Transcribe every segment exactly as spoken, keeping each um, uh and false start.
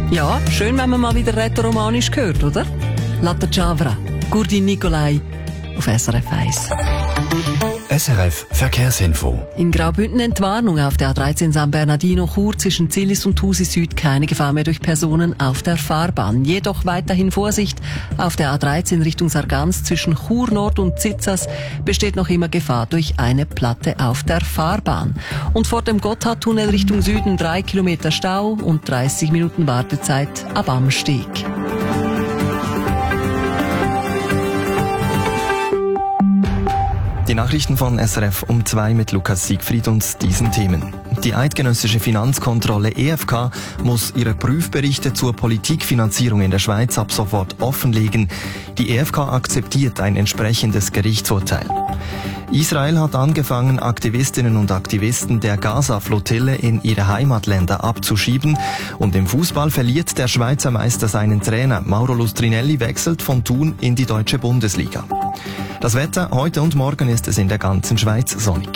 Ja, schön, wenn man mal wieder rätoromanisch hört, oder? Latte Chavra, Gurdin Nicolai auf S R F eins. S R F Verkehrsinfo. In Graubünden Entwarnung auf der A dreizehn San Bernardino Chur zwischen Zillis und Thusi Süd keine Gefahr mehr durch Personen auf der Fahrbahn. Jedoch weiterhin Vorsicht. Auf der A dreizehn Richtung Sargans zwischen Chur Nord und Zitzers besteht noch immer Gefahr durch eine Platte auf der Fahrbahn. Und vor dem Gotthardtunnel Richtung Süden drei Kilometer Stau und dreißig Minuten Wartezeit ab Amsteg. Die Nachrichten von S R F um zwei mit Lukas Siegfried und diesen Themen. Die eidgenössische Finanzkontrolle E F K muss ihre Prüfberichte zur Politikfinanzierung in der Schweiz ab sofort offenlegen. Die E F K akzeptiert ein entsprechendes Gerichtsurteil. Israel hat angefangen, Aktivistinnen und Aktivisten der Gaza-Flottille in ihre Heimatländer abzuschieben. Und im Fußball verliert der Schweizer Meister seinen Trainer. Mauro Lustrinelli wechselt von Thun in die deutsche Bundesliga. Das Wetter, heute und morgen ist es in der ganzen Schweiz sonnig.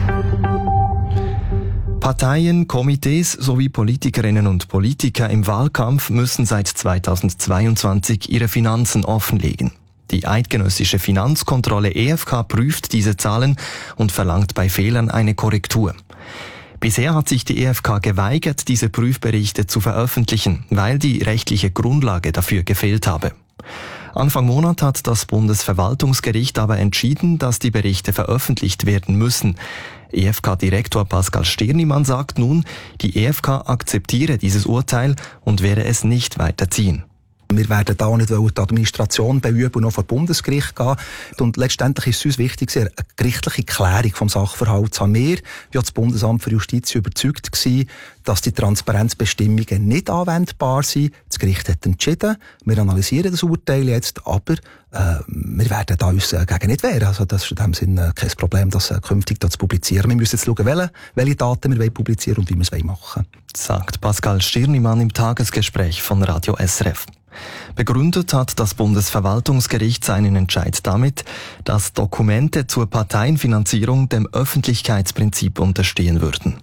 Parteien, Komitees sowie Politikerinnen und Politiker im Wahlkampf müssen seit zweitausendzweiundzwanzig ihre Finanzen offenlegen. Die eidgenössische Finanzkontrolle E F K prüft diese Zahlen und verlangt bei Fehlern eine Korrektur. Bisher hat sich die E F K geweigert, diese Prüfberichte zu veröffentlichen, weil die rechtliche Grundlage dafür gefehlt habe. Anfang Monat hat das Bundesverwaltungsgericht aber entschieden, dass die Berichte veröffentlicht werden müssen. E F K-Direktor Pascal Stirnimann sagt nun, die E F K akzeptiere dieses Urteil und werde es nicht weiterziehen. Wir werden da nicht die Administration beüben und noch vor Bundesgericht gehen. Und letztendlich ist es uns wichtig, eine gerichtliche Klärung vom Sachverhalt zu haben. Wir, wie auch das Bundesamt für Justiz, überzeugt gewesen, dass die Transparenzbestimmungen nicht anwendbar sind. Das Gericht hat entschieden. Wir analysieren das Urteil jetzt, aber äh, wir werden da uns äh, gegen nicht wehren. Also das ist in dem Sinne äh, kein Problem, das äh, künftig da zu publizieren. Wir müssen jetzt schauen, welche, welche Daten wir publizieren und wie wir es machen wollen. Sagt Pascal Stirnimann im Tagesgespräch von Radio S R F. Begründet hat das Bundesverwaltungsgericht seinen Entscheid damit, dass Dokumente zur Parteienfinanzierung dem Öffentlichkeitsprinzip unterstehen würden.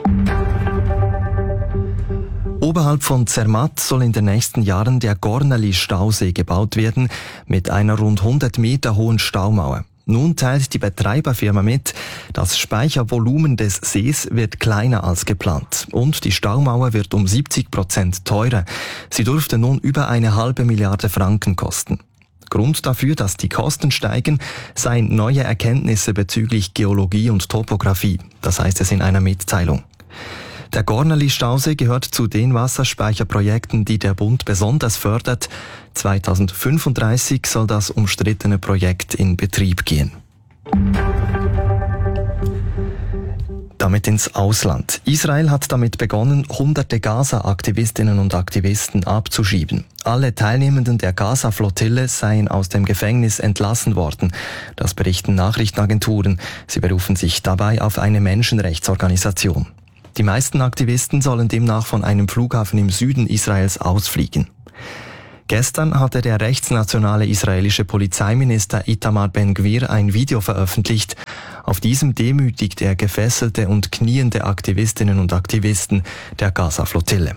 Oberhalb von Zermatt soll in den nächsten Jahren der Gornerli-Stausee gebaut werden, mit einer rund hundert Meter hohen Staumauer. Nun teilt die Betreiberfirma mit, das Speichervolumen des Sees wird kleiner als geplant und die Staumauer wird um siebzig Prozent teurer. Sie dürfte nun über eine halbe Milliarde Franken kosten. Grund dafür, dass die Kosten steigen, seien neue Erkenntnisse bezüglich Geologie und Topographie. Das heißt es in einer Mitteilung. Der Gornerli-Stausee gehört zu den Wasserspeicherprojekten, die der Bund besonders fördert. zweitausendfünfunddreißig soll das umstrittene Projekt in Betrieb gehen. Damit ins Ausland. Israel hat damit begonnen, hunderte Gaza-Aktivistinnen und Aktivisten abzuschieben. Alle Teilnehmenden der Gaza-Flottille seien aus dem Gefängnis entlassen worden. Das berichten Nachrichtenagenturen. Sie berufen sich dabei auf eine Menschenrechtsorganisation. Die meisten Aktivisten sollen demnach von einem Flughafen im Süden Israels ausfliegen. Gestern hatte der rechtsnationale israelische Polizeiminister Itamar Ben-Gvir ein Video veröffentlicht. Auf diesem demütigt er gefesselte und kniende Aktivistinnen und Aktivisten der Gaza-Flottille.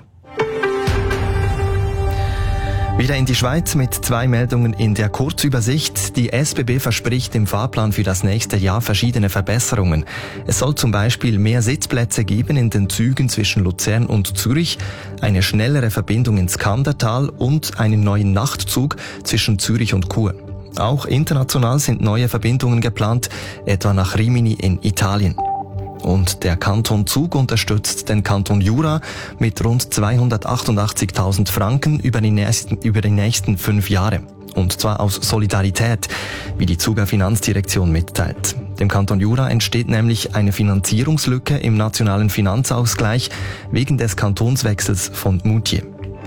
Wieder in die Schweiz mit zwei Meldungen in der Kurzübersicht. Die S B B verspricht im Fahrplan für das nächste Jahr verschiedene Verbesserungen. Es soll zum Beispiel mehr Sitzplätze geben in den Zügen zwischen Luzern und Zürich, eine schnellere Verbindung ins Kandertal und einen neuen Nachtzug zwischen Zürich und Chur. Auch international sind neue Verbindungen geplant, etwa nach Rimini in Italien. Und der Kanton Zug unterstützt den Kanton Jura mit rund zweihundertachtundachtzigtausend Franken über die nächsten, über die nächsten fünf Jahre. Und zwar aus Solidarität, wie die Zuger Finanzdirektion mitteilt. Dem Kanton Jura entsteht nämlich eine Finanzierungslücke im nationalen Finanzausgleich wegen des Kantonswechsels von Moutier.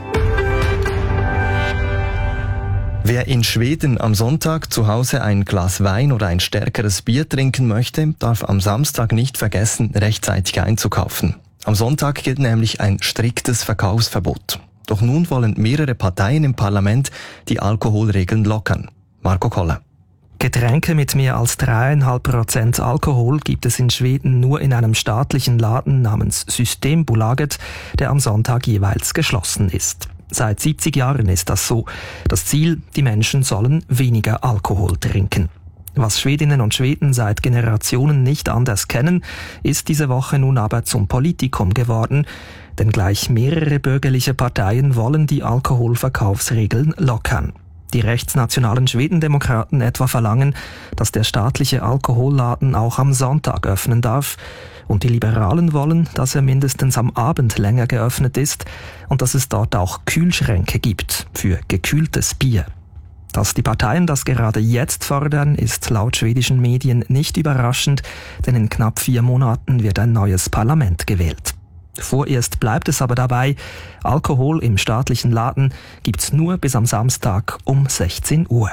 Wer in Schweden am Sonntag zu Hause ein Glas Wein oder ein stärkeres Bier trinken möchte, darf am Samstag nicht vergessen, rechtzeitig einzukaufen. Am Sonntag gilt nämlich ein striktes Verkaufsverbot. Doch nun wollen mehrere Parteien im Parlament die Alkoholregeln lockern. Marco Koller. Getränke mit mehr als dreieinhalb Prozent Alkohol gibt es in Schweden nur in einem staatlichen Laden namens Systembolaget, der am Sonntag jeweils geschlossen ist. Seit siebzig Jahren ist das so. Das Ziel, die Menschen sollen weniger Alkohol trinken. Was Schwedinnen und Schweden seit Generationen nicht anders kennen, ist diese Woche nun aber zum Politikum geworden. Denn gleich mehrere bürgerliche Parteien wollen die Alkoholverkaufsregeln lockern. Die rechtsnationalen Schwedendemokraten etwa verlangen, dass der staatliche Alkoholladen auch am Sonntag öffnen darf. Und die Liberalen wollen, dass er mindestens am Abend länger geöffnet ist und dass es dort auch Kühlschränke gibt für gekühltes Bier. Dass die Parteien das gerade jetzt fordern, ist laut schwedischen Medien nicht überraschend, denn in knapp vier Monaten wird ein neues Parlament gewählt. Vorerst bleibt es aber dabei, Alkohol im staatlichen Laden gibt's nur bis am Samstag um sechzehn Uhr.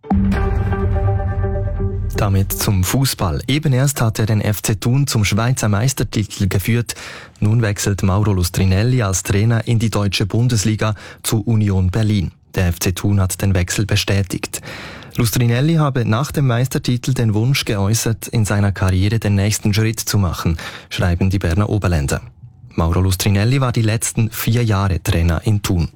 Damit zum Fußball. Eben erst hat er den F C Thun zum Schweizer Meistertitel geführt. Nun wechselt Mauro Lustrinelli als Trainer in die deutsche Bundesliga zu Union Berlin. Der F C Thun hat den Wechsel bestätigt. Lustrinelli habe nach dem Meistertitel den Wunsch geäußert, in seiner Karriere den nächsten Schritt zu machen, schreiben die Berner Oberländer. Mauro Lustrinelli war die letzten vier Jahre Trainer in Thun.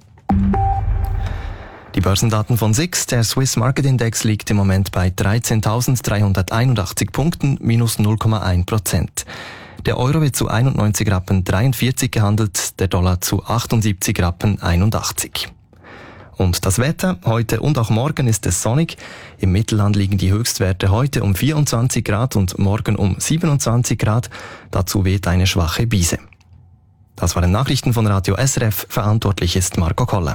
Die Börsendaten von S I X, der Swiss Market Index, liegt im Moment bei dreizehntausenddreihunderteinundachtzig Punkten, minus null Komma eins Prozent. Der Euro wird zu einundneunzig Rappen dreiundvierzig gehandelt, der Dollar zu achtundsiebzig Rappen einundachtzig. Und das Wetter, heute und auch morgen ist es sonnig. Im Mittelland liegen die Höchstwerte heute um vierundzwanzig Grad und morgen um siebenundzwanzig Grad. Dazu weht eine schwache Brise. Das waren Nachrichten von Radio S R F. Verantwortlich ist Marco Koller.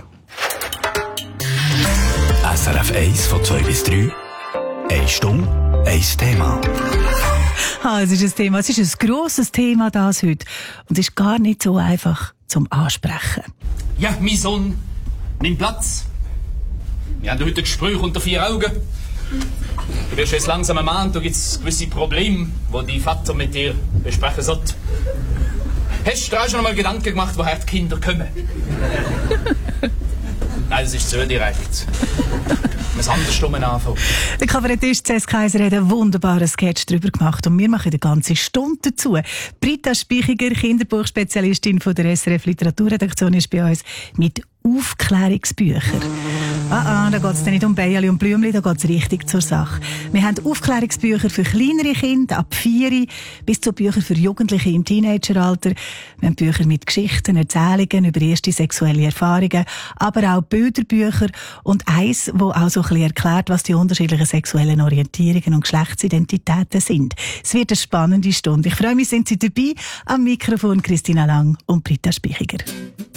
S R F eins von zwei bis drei. Eine Stunde, ein Thema. Ah, es ist ein Thema. Es ist ein grosses Thema, das heute. Und es ist gar nicht so einfach zum Ansprechen. Ja, mein Sohn, nimm Platz. Wir haben heute ein Gespräch unter vier Augen. Du wirst jetzt langsam ein Mann, da gibt es gewisse Probleme, die dein Vater mit dir besprechen sollte. Hast du dir auch schon einmal Gedanken gemacht, woher die Kinder kommen? Nein, das ist zu direkt. Wir müssen andersrum anfangen. Der Kabarettist Cesc Kaiser hat einen wunderbaren Sketch darüber gemacht und wir machen eine ganze Stunde dazu. Britta Spichiger, Kinderbuchspezialistin von der S R F Literaturredaktion, ist bei uns mit Aufklärungsbüchern. Ah, ah, da geht es nicht um Beierli und Blümli, da geht es richtig zur Sache. Wir haben Aufklärungsbücher für kleinere Kinder ab vier bis zu Bücher für Jugendliche im Teenageralter. Wir haben Bücher mit Geschichten, Erzählungen über erste sexuelle Erfahrungen, aber auch Bilderbücher und eins, wo auch so ein bisschen erklärt, was die unterschiedlichen sexuellen Orientierungen und Geschlechtsidentitäten sind. Es wird eine spannende Stunde. Ich freue mich, sind Sie dabei. Am Mikrofon Christina Lang und Britta Spichiger.